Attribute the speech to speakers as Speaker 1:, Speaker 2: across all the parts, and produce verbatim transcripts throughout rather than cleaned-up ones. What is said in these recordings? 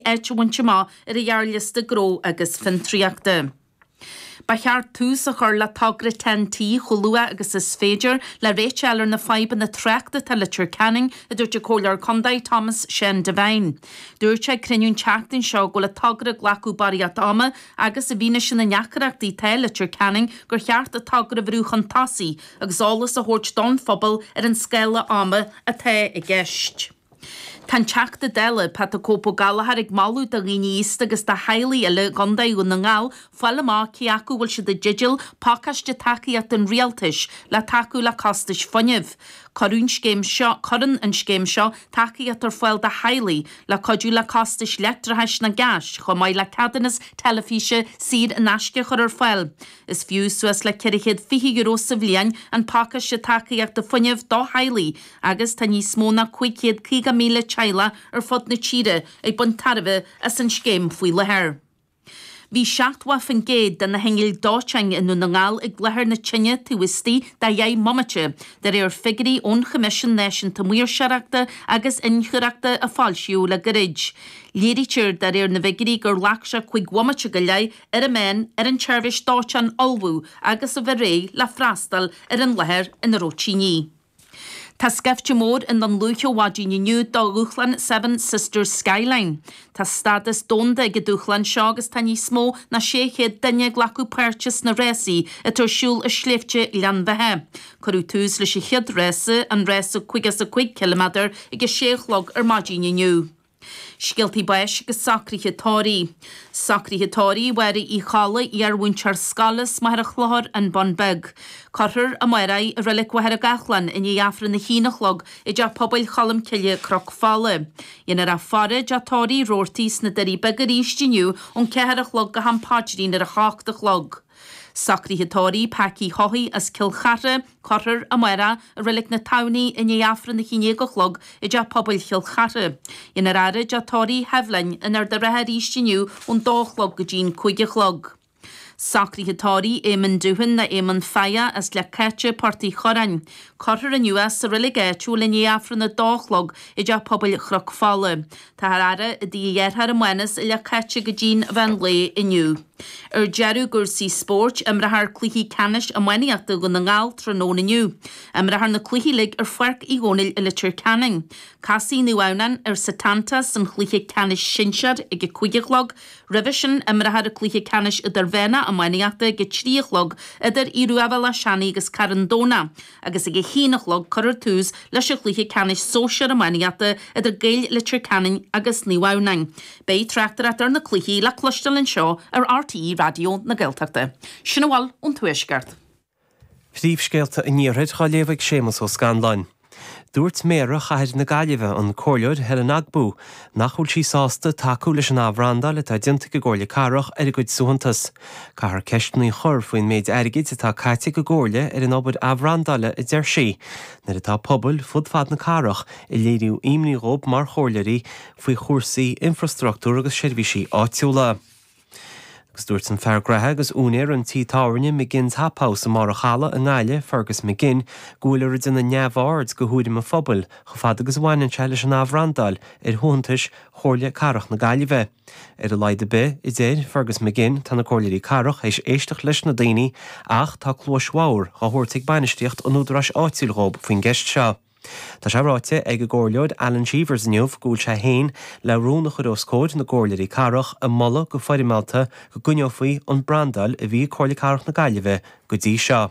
Speaker 1: eithaintse má ar a dhearliste gró agus fintriachta. Ba cheart tús a chur le tagra ten tí cholua agus is féidir le réitealar na faiban na treachta Literature Canning a dúirt cólar Condaid Thomas Shen Devine. Dúirt sé criniún teachtain seo go le tagra glacu bariat ama agus a bhíne sin na neachreachtaí te Literature Canning gur cheart a tagra bhrúchan tasí agus álas a thuirt don phobal ar an scéile ama a te i gceist. Tá teachta deile pat a cópa galahar ag malú a ghíníist agus de hailí eile gandaú na ngáil foiile má ciacu bhfuil si de digil pácaiste takeíat an rialtais le takeú le castais funineh. Corún scéim seo, coran an scéim seo takeíat ar foiil de hailí le codú le castais letrathais na gas chu mai le cadanas telefíse siad an asce chur ar foiil. Is fiú suas le ceirichéad fiche euro sa bhliain an pácaiste takeíat de funineh do hailí agus tá níos mó na cuicéad cíga míle Chaila ar fod na tíre ag bun tarbh as an scéim faoi lethir. Bhí seachtha fan géad den na hengil dáteing inú na ngáil ag lethir na tinne tuistí da dhé mamate dar ar figurí ón Commission Nation ta muir seaachta agus inchuireachta a fáilsiú le gorid. Léirítear dar ar na figurí gur leachse chuig wamate go leith ar a men ar an tseirbhis dátean olbhú agus a bharé le freastal ar an lethir in na Rótíní. Tá scefte mór in an lúcho wadíine nniu dá Lúchlan Seven Sisters Skyline. Tá stadas donda ag dúchlan seo agus tá ní smó na séchéad daine glacu purchase na résaí a tuarsúil a sléifte leanbhethe. Corú tús leis i chiad résa an résa chuigas a chuig kilometr ag séchlog ar madíine nniu. Scialtaí bais agus sacrithe tóirí. Sacrithe tóirí wari í chala i arhaintear scalas mar a chlór an Bonbeg. Corthir a mairaí a rilik wahar a gachlan in i afra na hínachlog i dja pobl chalam cilie croc fále. Inar a fara dja tóirí rórtís na darí begar ístiniu on cehar a chlog a hampáidirín ar a chach de chlog. Sacrithe tóirí paci hohi as Kilchara, Corthir a maira a rilik na tawní in i afra na híine go chlog i dja pobl Kilchara. Inar ara dja tóirí heflain in ar de rehar ístiniu on dóchlog go dín chuige chlog. Sacrithe tóirí éman dúhan na éman faya as le cete partí chorain. Corthir an U S a rilig éitiú le ní afra na dóchlog i dja pobl chroc fále. Tá ara i dí dhéarthar am wenas i le cete go dín van lé iniu. Ar jeru gur sí sport am rahar cluichi canis am weniachta go na ngáil tróna iniu. Am rahar na cluichi lig ar fuarc i gcónail i Literature Canning. Casí nu aunan ar setanta san cluichi canis sinsead ag a cuiigechlog. Revision am rahar a cluichi canis idir vena am weniachta ag a tríochlog idir i ruafel a siani agus Carandona. Agus ag a hínachlog chuir tús leis a cluichi canis sóisiar am weniachta idir gail Literature Canning agus nu aunan. Bei trachtar at ar na cluichi le clustal an seo ar R T E radio na Gaeltachta. Sinnawal on tuisgart.
Speaker 2: Phríomhscéalta in níorthaid chá léamhaigh sémas ó Scanlain. Dúirt méra chaid na gaiileh an cóliúd her an agbú, nachhúil sí sásta taú leis an ábhranda le tá dinta go ggóirla carach ar a gcuid suhantas. Cahar ceistnaí chur faoin méid airgid atá caite go ggóirla ar an obair ábhrandala i ddeir sí, nar atá pobl fud fad na carach i léiriú imní rob mar chóirlairí faoi chóirsaí infrastruchtúr agus seirbhísí áitiúla. Agus dúirt an feargrathe agus únéir an tí táirne McGinn's hapás mar a chala an gáile Fergus McGinn gúilear duna neamhard go húdim a phobal chu fad agus bhhain an leis an ábhrandal ar thuantais chóirla carach na gaiileh. Ar a laide be i déir Fergus McGinn tá na cóirlairí carach éis éisteach leis na daoine ach tá clóisháir a thuirtaigh bainisteocht an údarás áitiúilrób faoin gceist seo. Tá sé ráite ag go gcóirleoid Alan Cheevers inniuh gúil sé hain le rúna chudóscóid na cóirlairí carach a molla go foidimalta go gunneofaí an brandal a bhí cóirla carach na gaiileh go dtí seo.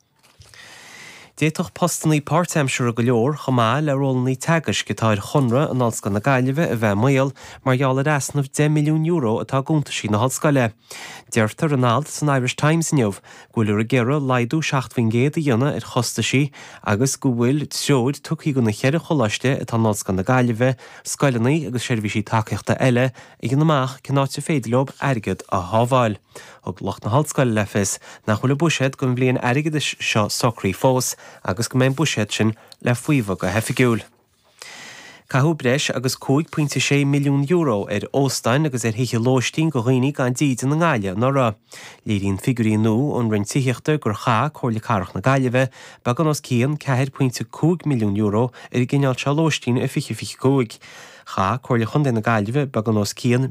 Speaker 2: Déitoch postannaí páirteimseir go leor chomá le rólannaí teagas go táir chunra an alsca na gaiileh a bheith mail mar gheall easnamh ten milliún euro atá gúntasaí na hallscoile. Deirtar Ronald san Irish Times inniuh gúilear a gcéire laidú seachtmhain géad a dhéanana ar chostasaí agus go bhfuil seoid tuchaí go na cheir cholaiste atá an alsca na gaiileh, scoileannaí agus seirbhísí takeíochta eile ag an amach cináte féidirlob airgid a hábháil. Og loch na hallscoile lefis nach chuile buisiad gon bblion airgid seo socraí fós agus go mbeidh buisiad sin le faoimhe go hefigiúil. Cathú breis agus cúig puinte sé milliún euro ar Óstein agus ar hithe lóistín go dhaoine gan díd na ngáile nó ra. Líonn figurí nó ón rinn tííochta gur cha cóirla carach na gaiileh bag an os cían ceithir puinte cúig milliún euro ar ggineáil se lóistín a fiche fiche cúig. Cha chuirla chun na gaiileh bag an os cían